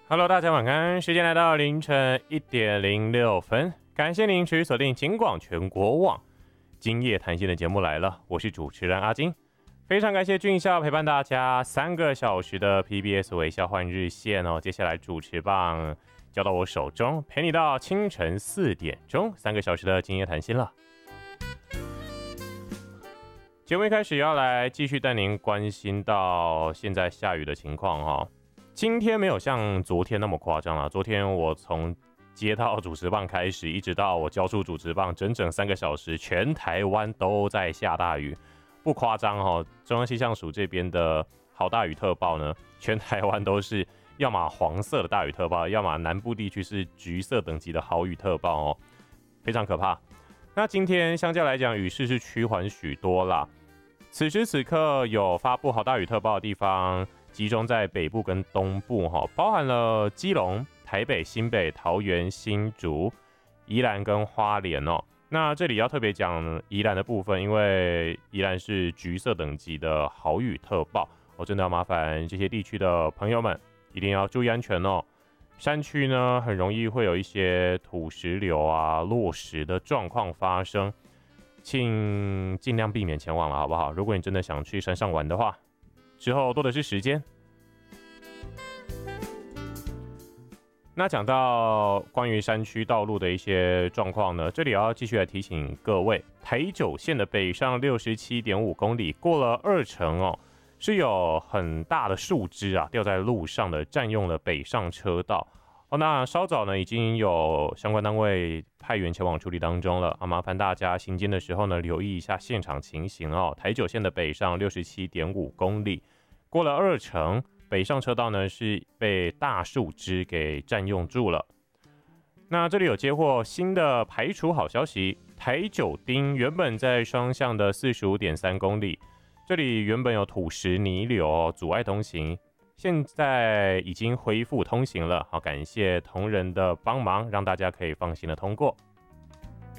Hello，大家晚安，时间来到凌晨1:06，感谢您持续锁定警广全国网今夜谈心的节目来了，我是主持人阿金，非常感谢俊孝陪伴大家3个小时的 PBS 微笑换日线哦，接下来主持棒交到我手中，陪你到清晨4点钟，3个小时的今夜谈心了。节目一开始要来继续带您关心到现在下雨的情况哈。今天没有像昨天那么夸张了。昨天我从接到主持棒开始，一直到我交出主持棒，整整3个小时，全台湾都在下大雨，不夸张哈。中央气象署这边的好大雨特报呢，全台湾都是要么黄色的大雨特报，要么南部地区是橘色等级的好雨特报哦，非常可怕。那今天相较来讲，雨势是趋缓许多啦。此时此刻有发布好大雨特报的地方，集中在北部跟东部，包含了基隆、台北、新北、桃园、新竹、宜兰跟花莲哦。那这里要特别讲宜兰的部分，因为宜兰是橘色等级的豪雨特报，我真的要麻烦这些地区的朋友们一定要注意安全哦。山区呢很容易会有一些土石流啊、落石的状况发生，请尽量避免前往了，好不好？如果你真的想去山上玩的话，之后多的是时间。那讲到关于山区道路的一些状况呢，这里要继续来提醒各位，台九线的北上67.5公里过了2成哦，是有很大的树枝啊掉在路上的，占用了北上车道。那稍早呢已经有相关单位派员前往处理当中了啊，麻烦大家行经的时候呢留意一下现场情形哦。台九线的北上67.5公里过了2成，北上车道呢是被大树枝给占用住了。那这里有接获新的排除好消息，台九丁原本在双向的45.3公里，这里原本有土石泥流阻碍通行，现在已经恢复通行了，好，感谢同仁的帮忙，让大家可以放心的通过。